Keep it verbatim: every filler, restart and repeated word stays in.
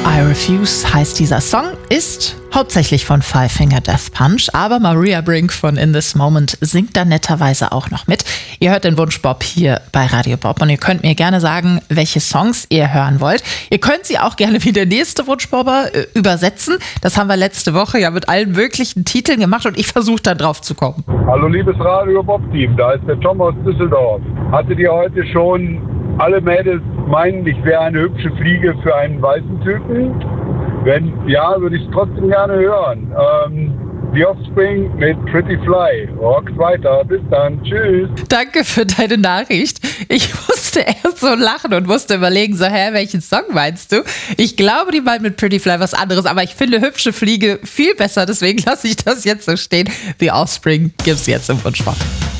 I Refuse heißt dieser Song, ist hauptsächlich von Five Finger Death Punch, aber Maria Brink von In This Moment singt da netterweise auch noch mit. Ihr hört den Wunschbop hier bei Radio Bob und ihr könnt mir gerne sagen, welche Songs ihr hören wollt. Ihr könnt sie auch gerne wie der nächste Wunschbobber äh, übersetzen. Das haben wir letzte Woche ja mit allen möglichen Titeln gemacht und ich versuche da drauf zu kommen. Hallo liebes Radio Bob Team, da ist der Tom aus Düsseldorf. Hattet ihr heute schon alle Mädels meinen, ich wäre eine hübsche Fliege für einen weißen Typen? Wenn ja, würde ich es trotzdem gerne hören. Ähm, The Offspring mit Pretty Fly. Rockt weiter. Bis dann. Tschüss. Danke für deine Nachricht. Ich musste erst so lachen und musste überlegen, so, hä, welchen Song meinst du? Ich glaube, die meint mit Pretty Fly was anderes, aber ich finde hübsche Fliege viel besser, deswegen lasse ich das jetzt so stehen. The Offspring gibt's jetzt im Wunschbop.